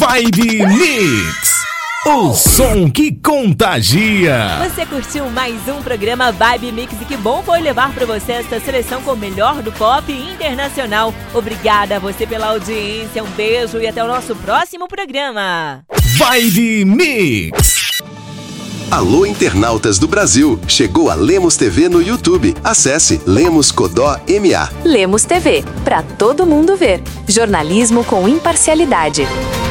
Vibe Mix, o som que contagia. Você curtiu mais um programa Vibe Mix e que bom foi levar para você esta seleção com o melhor do pop internacional. Obrigada a você pela audiência, um beijo e até o nosso próximo programa. Vibe Mix. Alô, internautas do Brasil! Chegou a Lemos TV no YouTube. Acesse Lemos Codó MA. Lemos TV, pra todo mundo ver. Jornalismo com imparcialidade.